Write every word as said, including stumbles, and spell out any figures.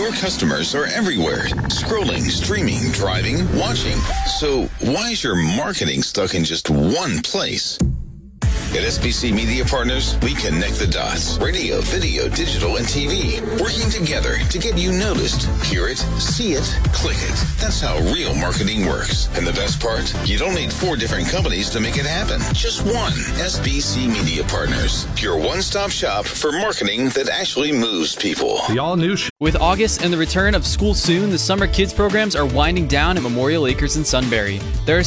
Your customers are everywhere. Scrolling, streaming, driving, watching. So why is your marketing stuck in just one place? At S B C Media Partners, we connect the dots. Radio, video, digital, and T V. Working together to get you noticed. Hear it, see it, click it. That's how real marketing works. And the best part? You don't need four different companies to make it happen. Just one. S B C Media Partners. Your one-stop shop for marketing that actually moves people. The all-new sh- With August and the return of school soon, the summer kids programs are winding down at Memorial Acres in Sunbury. There are